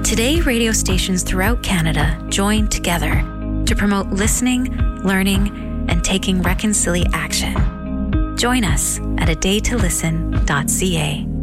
Today, radio stations throughout Canada join together to promote listening, learning, and taking reconciliation action. Join us at adaytolisten.ca.